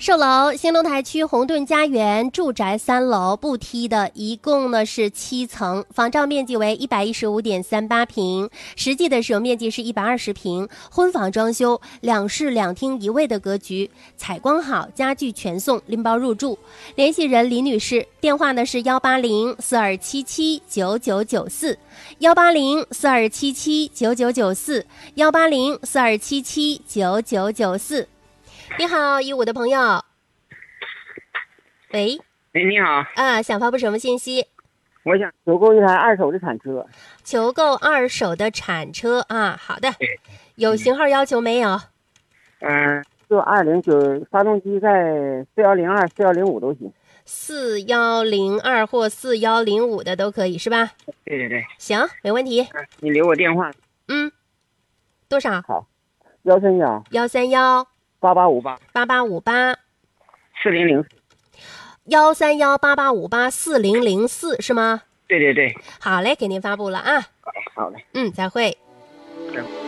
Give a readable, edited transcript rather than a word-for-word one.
售楼兴隆台区宏顿家园住宅3楼不梯的，一共呢是7层，房照面积为115.38平，实际的使用面积是120平，婚房装修，2室2厅1卫的格局，采光好，家具全送，拎包入住。联系人李女士，电话呢是180-4277-9994，180-4277-9994，180-4277-9994。你好，15的朋友。喂。 你好。 想发布什么信息？ 我想求购一台二手的产车。 求购二手的产车啊，好的。有型号要求没有？ 就209，发动机在4102、4105都行。 4102或4105的都可以是吧？ 对。 行，没问题。 你留我电话。 多少？ 好，131 8858 8858 4004。 13188584004是吗？ 对。 好嘞，给您发布了啊。 好嘞。 再会。